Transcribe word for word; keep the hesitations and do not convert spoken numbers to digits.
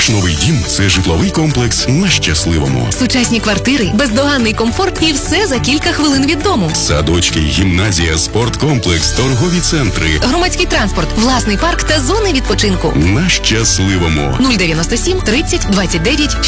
Ваш новий дім – це житловий комплекс на Щасливому. Сучасні квартири, бездоганний комфорт і все за кілька хвилин від дому. Садочки, гімназія, спорткомплекс, торгові центри. Громадський транспорт, власний парк та зони відпочинку. На Щасливому. нуль дев'яносто сім тридцять двадцять дев'ять